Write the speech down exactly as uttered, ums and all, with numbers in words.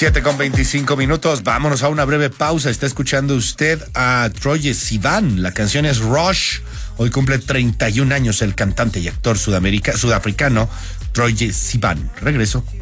siete con veinticinco minutos, vámonos a una breve pausa. Está escuchando usted a Troye Sivan, la canción es Rush. Hoy cumple treinta y un años el cantante y actor sudamerica, sudafricano Troye Sivan. Regreso.